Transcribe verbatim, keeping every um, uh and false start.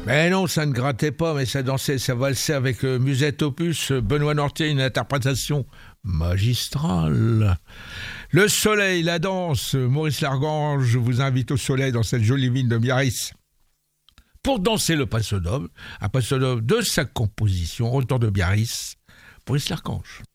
Mais non, ça ne grattait pas, mais ça dansait, ça valsait avec euh, Musette Opus, euh, Benoît Nortier, une interprétation magistrale. Le soleil, la danse, Maurice Largange, je vous invite au soleil dans cette jolie ville de Biarritz. Pour danser le Paso Doble, un Paso Doble de sa composition, Retour de Biarritz, Maurice Largange.